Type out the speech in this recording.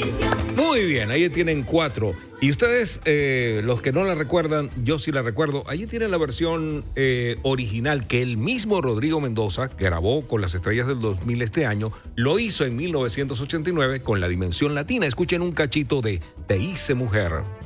Muy bien, ahí tienen 4. Y ustedes, los que no la recuerdan, yo sí la recuerdo. Allí tienen la versión original que el mismo Rodrigo Mendoza grabó con las estrellas del 2000 este año. Lo hizo en 1989 con la Dimensión Latina. Escuchen un cachito de Te hice mujer.